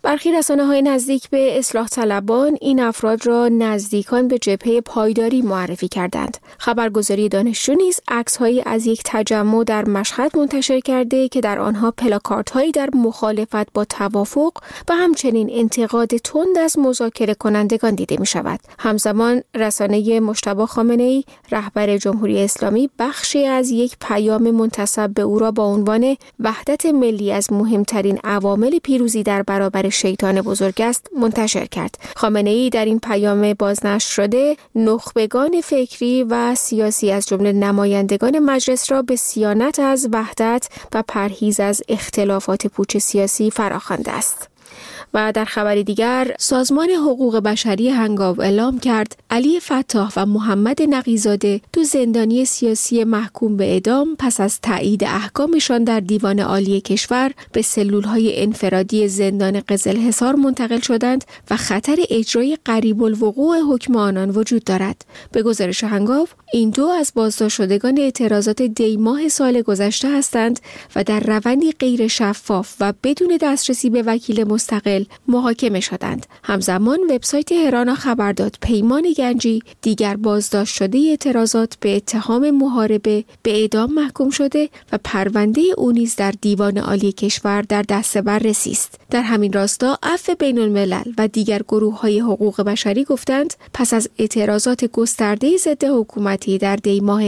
برخی رسانه‌های نزدیک به اصلاح طلبان این افراد را نزدیکان به جبهه پایداری معرفی کردند. خبرگزاری دانشجو نیز عکس‌هایی از یک تجمع در مشهد منتشر کرده که در آنها پلاکاردهایی در مخالفت با توافق و همچنین انتقاد تند از مذاکره کنندگان دیده می‌شود. همزمان رسانه مجتبی خامنه‌ای رهبر جمهوری اسلامی بخشی از یک پیام منتسب به او را با عنوان وحدت ملی از مهمترین عوامل پیروزی در برابر شیطان بزرگ است منتشر کرد. خامنه‌ای در این پیام بازنشر شده نخبگان فکری و سیاسی از جمله نمایندگان مجلس را به صیانت از وحدت و پرهیز از اختلافات پوچ سیاسی فراخوانده است. و در خبری دیگر سازمان حقوق بشری هنگام اعلام کرد علی فتاح و محمد نقی‌زاده دو زندانی سیاسی محکوم به اعدام پس از تایید احکامشان در دیوان عالی کشور به سلول‌های انفرادی زندان قزلحصار منتقل شدند و خطر اجرای قریب الوقوع حکم آنان وجود دارد. به گزارش هنگام این دو از بازداشت شدگان اعتراضات دی ماه سال گذشته هستند و در روندی غیر شفاف و بدون دسترسی به وکیل مستقل محاکمه شدند. همزمان وبسایت هرانا خبر داد پیمان گنجی دیگر بازداشت شده اعتراضات به اتهام محاربه به اعدام محکوم شده و پرونده او نیز در دیوان عالی کشور در دست بررسی است. در همین راستا عفو بین‌الملل و دیگر گروه‌های حقوق بشری گفتند پس از اعتراضات گسترده ضد حکومتی در دی ماه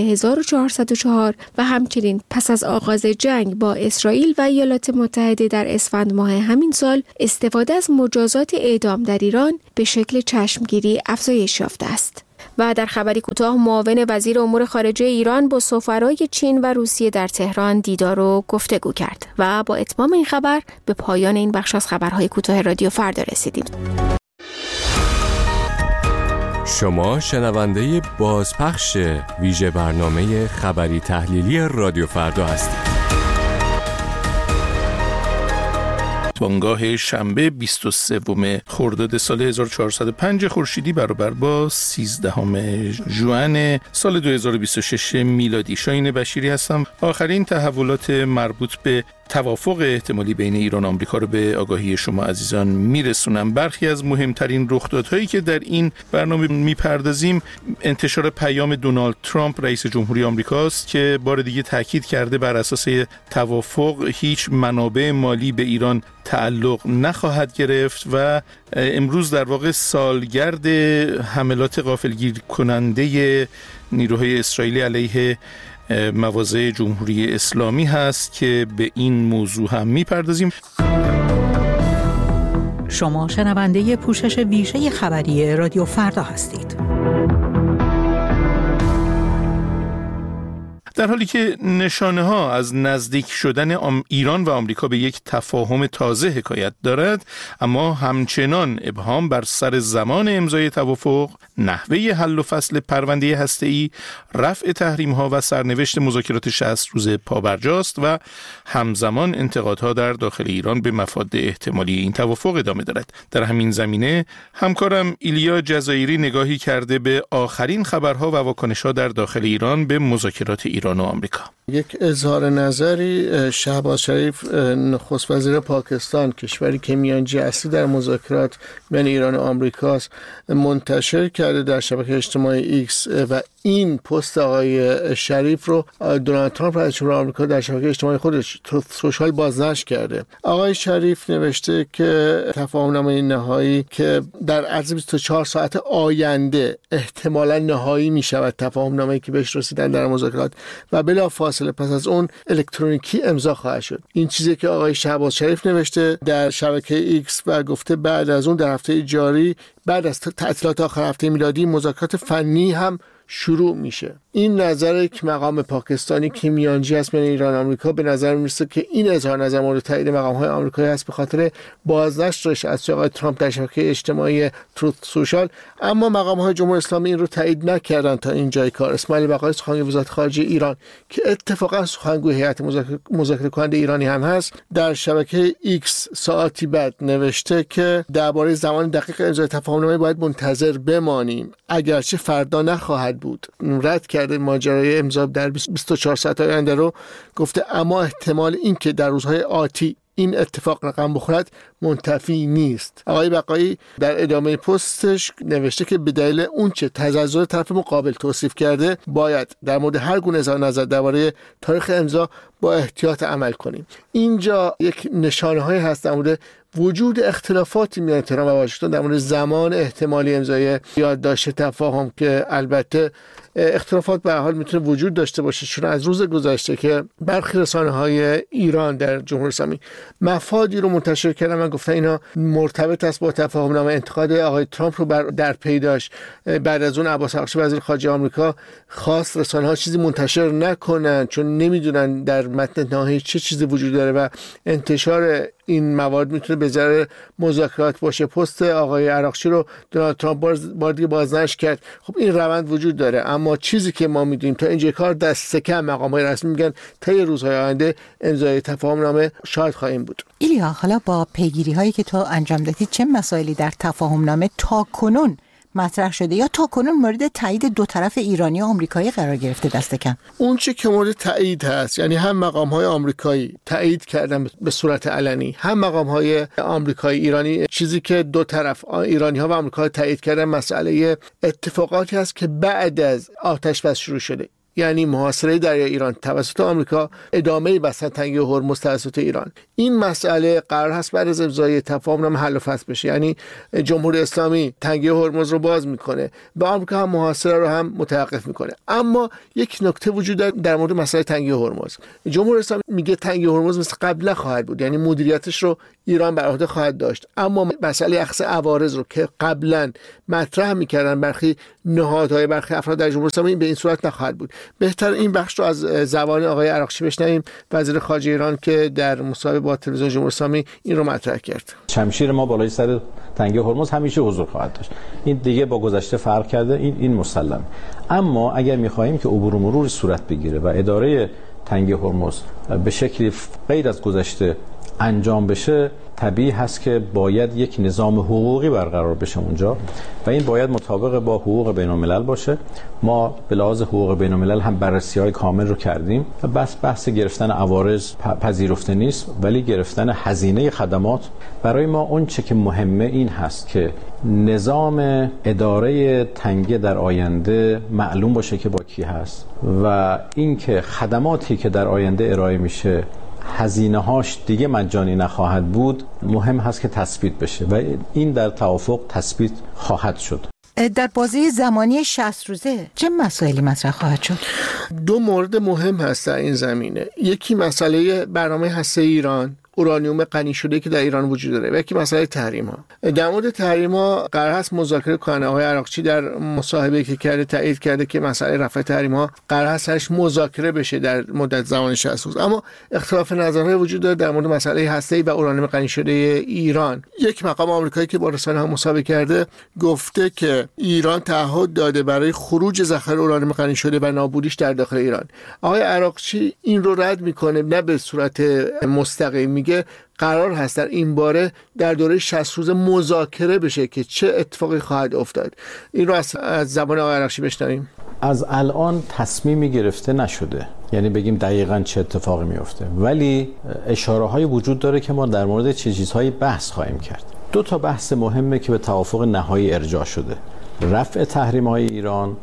1404 و همچنین پس از آغاز جنگ با اسرائیل و ایالات متحده در اسفند ماه همین سال استفاده از مجازات اعدام در ایران به شکل چشمگیری افزایش یافته است. و در خبری کوتاه معاون وزیر امور خارجه ایران با سفرای چین و روسیه در تهران دیدار و گفتگو کرد. و با اتمام این خبر به پایان این بخش از خبرهای کوتاه رادیو فردا رسیدیم. شما شنونده بازپخش ویژه برنامه خبری تحلیلی رادیو فردا هستید. بانگاه شنبه 23 خرداد سال 1405 خورشیدی برابر با 13 ژوئن سال 2026 میلادی. شاهین بشیری هستم. آخرین تحولات مربوط به توافق احتمالی بین ایران و آمریکا رو به آگاهی شما عزیزان میرسونم. برخی از مهمترین رخدادهایی که در این برنامه میپردازیم انتشار پیام دونالد ترامپ رئیس جمهوری آمریکاست که بار دیگه تاکید کرده بر اساس توافق هیچ منابع مالی به ایران تعلق نخواهد گرفت و امروز در واقع سالگرد حملات غافلگیر کننده نیروهای اسرائیلی علیه مواضع جمهوری اسلامی هست که به این موضوع هم میپردازیم. شما شنونده پوشش ویژه خبری رادیو فردا هستید. در حالی که نشانه ها از نزدیک شدن ایران و آمریکا به یک تفاهم تازه حکایت دارد، اما همچنان ابهام بر سر زمان امضای توافق، نحوه حل و فصل پرونده هسته‌ای، رفع تحریم ها و سرنوشت مذاکرات 60 روزه پابرجاست و همزمان انتقادها در داخل ایران به مفاد احتمالی این توافق ادامه دارد. در همین زمینه همکارم ایلیا جزایری نگاهی کرده به آخرین خبرها و واکنش‌ها در داخل ایران به مذاکرات ایران و آمریکا. یک اظهار نظری شهباز شریف نخست وزیر پاکستان، کشوری که میانجی اصلی در مذاکرات بین ایران و آمریکاست، منتشر کرده در شبکه اجتماعی ایکس و این پست آقای شریف رو دونالد ترامپ رئیس جمهور آمریکا در شبکه اجتماعی خودش سوشال بازنشر کرده. آقای شریف نوشته که تفاهم‌نامه نهایی که در عرض 24 ساعت آینده احتمالاً نهایی می‌شود، تفاهم‌نامه‌ای که بهش رسیدن در مذاکرات و بلافاصله پس از اون الکترونیکی امضا خواهد شد. این چیزی که آقای شهباز شریف نوشته در شبکه ایکس و گفته بعد از اون در هفته جاری بعد از تعطیلات آخر هفته میلادی مذاکرات فنی هم شروع میشه. این نظر یک مقام پاکستانی که میانجی است بین ایران و آمریکا به نظر میرسه که این اظهار نظر مورد تایید مقام‌های آمریکایی است به خاطر بازنشرش از آقای ترامپ در شبکه اجتماعی تروت سوشال، اما مقام‌های جمهوری اسلامی این رو تایید نکردن تا اینجای کار. اسماعیل بقایی سخنگوی وزارت خارجه ایران که اتفاقا سخنگوی هیئت مذاکره کننده ایرانی هم هست، در شبکه ایکس ساعتی بعد نوشته که درباره زمان دقیق امضای تفاهم‌نامه باید منتظر بمانیم، اگرچه فردا نخواهد بود. رد کرده ماجرای امضا در 24 ساعت آینده رو، گفته اما احتمال این که در روزهای آتی این اتفاق رقم بخورد منتفی نیست. آقای بقایی در ادامه پستش نوشته که به دلیل اونچه تزلزل طرف مقابل توصیف کرده باید در مورد هر گونه اظهار نظر درباره تاریخ امضا با احتیاط عمل کنیم. اینجا یک نشانه‌هایی هست در مورد وجود اختلافاتی میان تهران و واشنگتن در مورد زمان احتمالی امضای یادداشت تفاهم که البته اختلافات به هر حال میتونه وجود داشته باشه، چون از روز گذشته که برخی رسانه‌های ایران در جمهوری اسلامی مفادی رو منتشر کردن و گفتن اینا مرتبط است با تفاهمنامه، انتقاد آقای ترامپ رو در پی داشت. بعد از اون عباس عراقچی وزیر خارجه آمریکا خواست رسانه‌ها چیزی منتشر نکنن چون نمیدونن در متن نهایی چه چیزی وجود داره و انتشار این موارد میتونه به ضرر مذاکرات باشه. پست آقای عراقچی رو دونالد ترامپ بار دیگه بازنشر کرد. خب این روند وجود داره، اما چیزی که ما میدونیم تا اینجا کار دست کم مقام‌های رسمی میگن طی روزهای آینده امضای تفاهمنامه شاهد خواهیم بود. ایلیا، حالا با پیگیری‌هایی که تو انجام دادی چه مسائلی در تفاهمنامه تاکنون مطرح شده یا تاکنون مورد تایید دو طرف ایرانی و آمریکایی قرار گرفته دست کم؟ اون چه که مورد تایید هست، یعنی هم مقام‌های آمریکایی تایید کردن به صورت علنی، هم مقام‌های آمریکایی ایرانی، چیزی که دو طرف ایرانی‌ها و آمریکا تایید کردن مسئله اتفاقاتی هست که بعد از آتش بس شروع شده، یعنی محاصره دریای ایران توسط آمریکا، ادامه بستن تنگه هرمز توسط ایران. این مسئله قرار هست بعد از امضای تفاهمنامه حل و فصل بشه، یعنی جمهوری اسلامی تنگه هرمز رو باز میکنه و آمریکا هم محاصره رو هم متوقف میکنه. اما یک نکته وجود داره در مورد مسئله تنگه هرمز. جمهوری اسلامی میگه تنگه هرمز مثل قبل خواهد بود، یعنی مدیریتش رو ایران بر عهده خواهد داشت، اما مسئله اخذ عوارض رو که قبلا مطرح میکردن برخی نهادهای برخی افراد در جمهوری اسلامی به این صورت نخواهد بود. بهتر این بخش رو از زبان آقای عراقچی بشنویم، وزیر خارجه ایران که در مصاحبه با تلویزیون جمهوری اسلامی این رو مطرح کرد. شمشیر ما بالای سر تنگه هرمز همیشه حضور خواهد داشت. این دیگه با گذشته فرق کرده، این مسلم. اما اگر می‌خواهیم که عبور و مرور صورت بگیره و اداره تنگه هرمز به شکلی غیر از گذشته انجام بشه، طبیعی هست که باید یک نظام حقوقی برقرار بشه اونجا و این باید مطابق با حقوق بین الملل باشه. ما به لحاظ حقوق بین الملل هم بررسی‌های کامل رو کردیم و بحث گرفتن عوارض پذیرفته نیست، ولی گرفتن هزینه خدمات برای ما اون چه که مهمه این هست که نظام اداره تنگه در آینده معلوم باشه که با کی هست و اینکه خدماتی که در آینده ارائه میشه هزینه‌هاش دیگه مجانی نخواهد بود، مهم هست که تثبیت بشه و این در توافق تثبیت خواهد شد. در بازه زمانی 60 روزه چه مسائلی مطرح خواهد شد؟ دو مورد مهم هست در این زمینه. یکی مسئله برنامه هسته‌ای ایران، اورانیوم غنی شده که در ایران وجود داره، و یکی مسئله تحریم ها. در مورد تحریم ها قرار هست مذاکره کنه. آقای عراقچی در مصاحبه که کرده تایید کرده که مسئله رفع تحریم ها قرار هست هرش مذاکره بشه در مدت زمان 60 روز. اما اختلاف نظرهای وجود داره در مورد مسئله هسته‌ای و اورانیوم غنی شده ایران. یک مقام آمریکایی که با رسانه‌ها مصاحبه کرده گفته که ایران تعهد داده برای خروج ذخایر اورانیوم غنی شده و نابودیش در داخل ایران. آقای عراقچی این رو رد میکنه، نه به صورت مستقیم، میگه قرار هست در این باره در دوره 60 روز مذاکره بشه که چه اتفاقی خواهد افتاد. این رو از زبان آقای عراقچی بشنویم. از الان تصمیمی گرفته نشده، یعنی بگیم دقیقاً چه اتفاقی میفته، ولی اشاره‌های وجود داره که ما در مورد چه چیزهایی بحث خواهیم کرد. دو تا بحث مهمه که به توافق نهایی ارجاع شده: رفع تحریم‌های ایران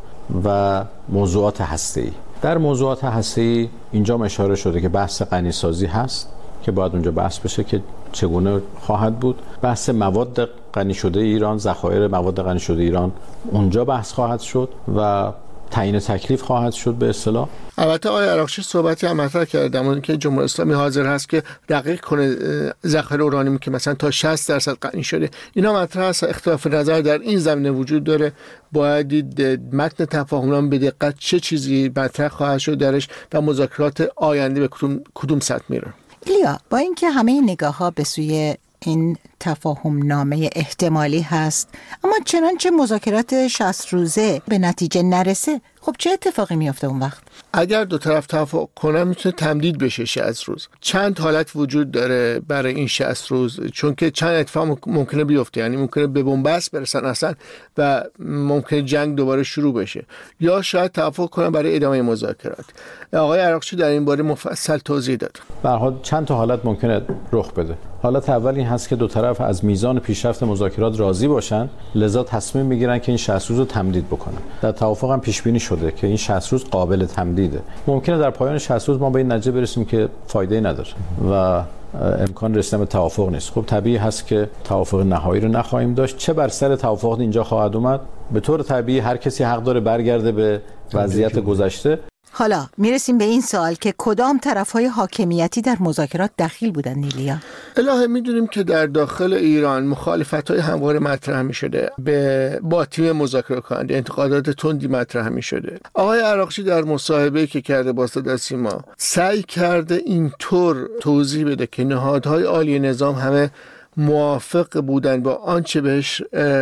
و موضوعات هسته‌ای. در موضوعات هسته‌ای اینجا اشاره شده که بحث غنی‌سازی هست که باید اونجا بحث بشه که چگونه خواهد بود. بحث مواد غنی شده ایران، ذخایر مواد غنی شده ایران، اونجا بحث خواهد شد و تعیین تکلیف خواهد شد به اصطلاح. البته آقای عراقچی صحبتی هم مطرح کرد در مورد که جمهوری اسلامی حاضر هست که دقیق کنه ذخایر اورانیوم که مثلا تا 60% غنی شده. اینا مطرح است. اختلاف نظر در این زمینه وجود داره. باید دید متن تفاهمنامه به دقت چه چیزی مطرح خواهد شد درش و مذاکرات آینده به کدوم سطح میره. ایلیا، با اینکه همه نگاه‌ها به سوی این تفاهمنامه احتمالی هست، اما چنانچه مذاکرات 60 روزه به نتیجه نرسه، خب چه اتفاقی میفته اون وقت؟ اگر دو طرف توافق کنن میتونه تمدید بشه 60 روز. چند حالت وجود داره برای این 60 روز، چون که چند اتفاق ممکنه بیفته. یعنی ممکنه به بنبست برسن اصلا و ممکنه جنگ دوباره شروع بشه، یا شاید توافق کنن برای ادامه مذاکرات. آقای عراقچی در این باره مفصل توضیح داد. به هر حال چند تا حالت ممکنه رخ بده. حالت اول این هست که دو طرف از میزان پیشرفت مذاکرات راضی باشن، لذا تصمیم میگیرن که این 60 روز رو تمدید بکنن. در توافق هم پیش بینی شده که این 60 روز قابل تمدیده. ممکنه در پایان 60 روز ما به این نتیجه برسیم که فایده‌ای نداره و امکان رسیدن به توافق نیست. خب طبیعی هست که توافق نهایی رو نخواهیم داشت. چه بر سر توافق اینجا خواهد اومد؟ به طور طبیعی هر کسی حق داره برگرده به وضعیت گذشته. حالا میرسیم به این سوال که کدام طرف‌های حاکمیتی در مذاکرات دخیل بودن نیلیا؟ الهه میدونیم که در داخل ایران مخالفت‌های همواره مطرح می‌شده، با تیم مذاکره کننده انتقادات تندی مطرح می‌شده. آقای عراقچی در مصاحبه‌ای که کرده با صداوسیما سعی کرده اینطور توضیح بده که نهادهای عالی نظام همه موافق بودن با آنچه بهش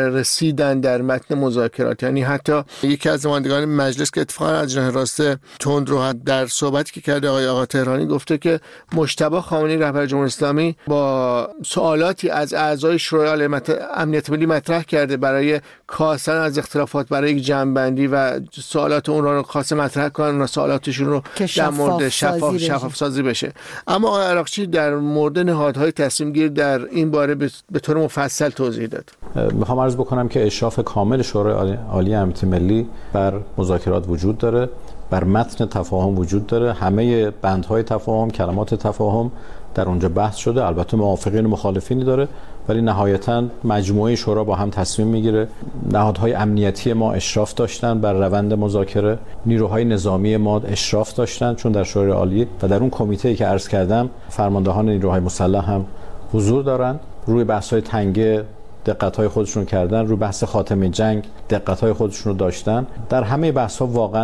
رسیدن در متن مذاکرات. یعنی حتی یکی از نمایندگان مجلس که اتفاقا از جناح راست تندرو در صحبتی که کرده آقای تهرانی گفته که مجتبی خامنه‌ای رهبر جمهوری اسلامی با سوالاتی از اعضای شورای امنیت ملی مطرح کرده برای کاستن از اختلافات برای یک جمع‌بندی و سوالات اون رو خاص مطرح کنن و سوالاتشون رو در مورد شفاف سازی بشه. اما آقای عراقچی در مورد نهادهای تصمیم گیر در این باره به طور مفصل توضیح داد. میخوام عرض بکنم که اشراف کامل شورای عالی امنیت ملی بر مذاکرات وجود داره، بر متن تفاهم وجود داره. همه بندهای تفاهم، کلمات تفاهم در اونجا بحث شده. البته موافقین و مخالفینی داره، ولی نهایتاً مجموعه شورا با هم تصمیم میگیره. نهادهای امنیتی ما اشراف داشتن بر روند مذاکره، نیروهای نظامی ما اشراف داشتن چون در شورای عالی و در اون کمیته‌ای که عرض کردم فرماندهان نیروهای مسلح هم حضور دارن. روی بحث‌های تنگه دقت‌های خودشون کردن، روی بحث خاتمه جنگ دقت‌های خودشون رو داشتن. در همه بحث‌ها واقعاً